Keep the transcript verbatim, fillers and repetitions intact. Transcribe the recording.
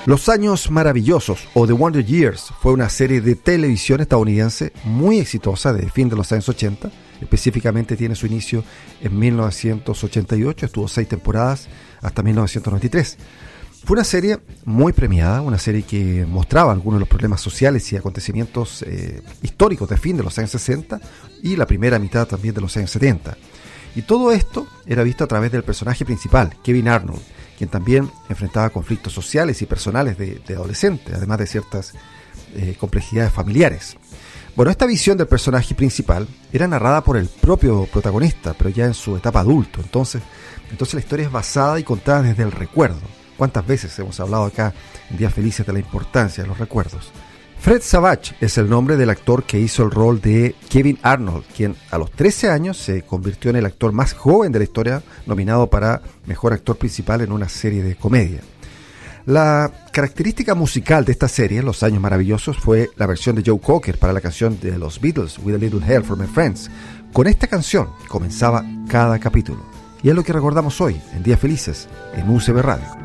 Los Años Maravillosos, o The Wonder Years, fue una serie de televisión estadounidense muy exitosa de fin de los años ochenta. Específicamente tiene su inicio en mil novecientos ochenta y ocho, estuvo seis temporadas hasta mil novecientos noventa y tres. Fue una serie muy premiada, una serie que mostraba algunos de los problemas sociales y acontecimientos eh, históricos de fin de los años sesenta y la primera mitad también de los años setenta. Y todo esto era visto a través del personaje principal, Kevin Arnold, quien también enfrentaba conflictos sociales y personales de, de adolescente, además de ciertas eh, complejidades familiares. Bueno, esta visión del personaje principal era narrada por el propio protagonista, pero ya en su etapa adulto. Entonces, entonces la historia es basada y contada desde el recuerdo. ¿Cuántas veces hemos hablado acá en Días Felices de la importancia de los recuerdos? Fred Savage es el nombre del actor que hizo el rol de Kevin Arnold, quien a los trece años se convirtió en el actor más joven de la historia, nominado para Mejor Actor Principal en una serie de comedia. La característica musical de esta serie, Los Años Maravillosos, fue la versión de Joe Cocker para la canción de los Beatles, With a Little Help from My Friends. Con esta canción comenzaba cada capítulo. Y es lo que recordamos hoy, en Días Felices, en U C B Radio.